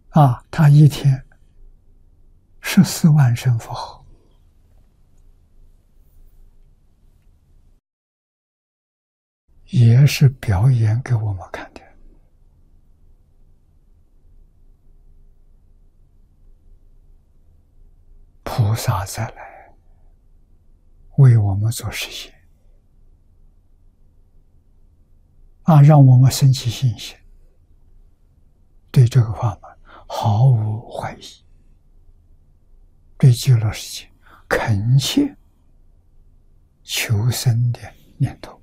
他一天14万声佛号，也是表演给我们看的。菩萨再来为我们做实现，让我们升起信心，对这个法门毫无怀疑，对极乐世界恳切求生的念头，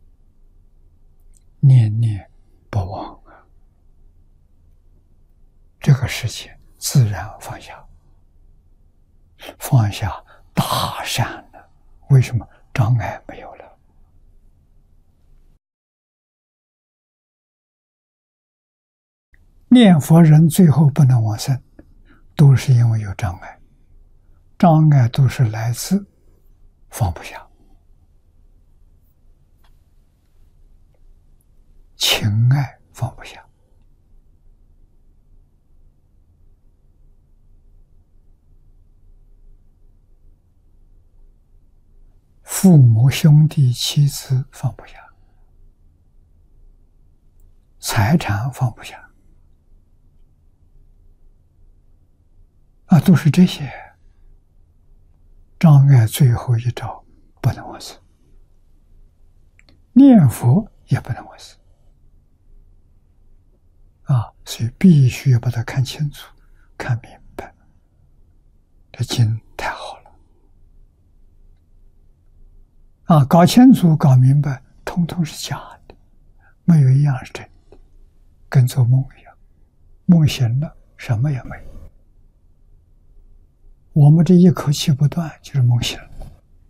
念念不忘这个世界自然放下，放下大善了。为什么？障碍没有了。念佛人最后不能往生，都是因为有障碍，障碍都是来自放不下，情爱放不下。父母兄弟妻子放不下，财产放不下，都是这些障碍。最后一招不能往生，念佛也不能往生所以必须要把它看清楚、看明白。这经太好了搞清楚、搞明白，通通是假的，没有一样是真的，跟做梦一样，梦醒了，什么也没有。我们这一口气不断，就是梦醒了。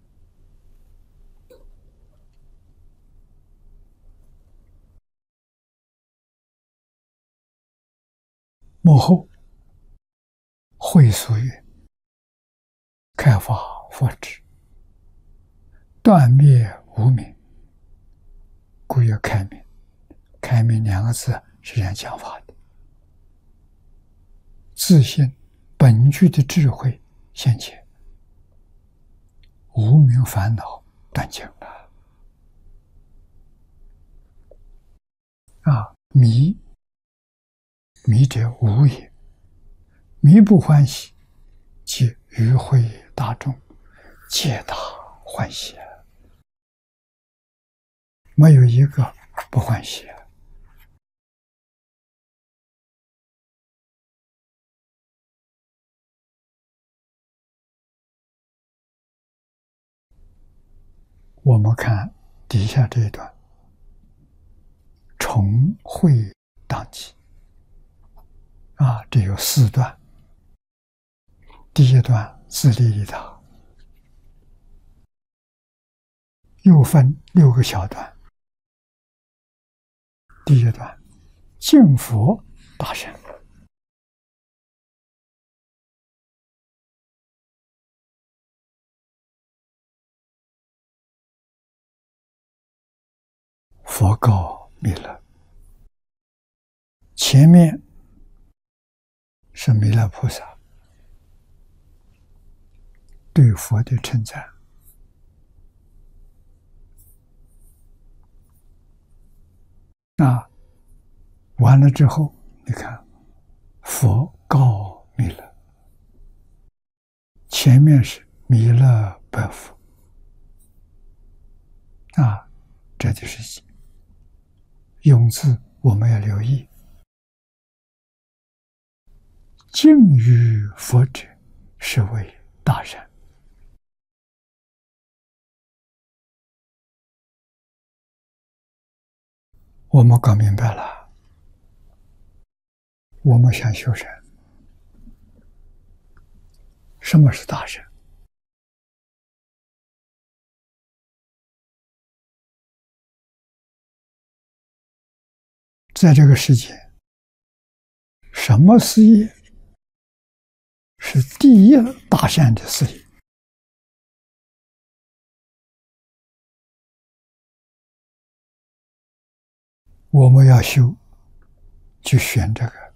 幕后会所曰：开发佛智，断灭无明，故曰开明。开明两个字是这样讲法的。自信本具的智慧现前，无明烦恼断尽了。迷者无也，迷不欢喜，即与会大众，皆大欢喜，没有一个不欢喜。我们看底下这一段，重会当机这有4段。第一段自利利他，又分6个小段。第一段敬佛大圣，佛告弥勒，前面是弥勒菩萨对佛的称赞，完了之后，你看佛告弥勒，前面是弥勒白佛这就是用字我们要留意。敬于佛者，是为大善。我们搞明白了，我们想修善。什么是大善？在这个世界，什么事业是第一大善的事业？我们要修，就选这个。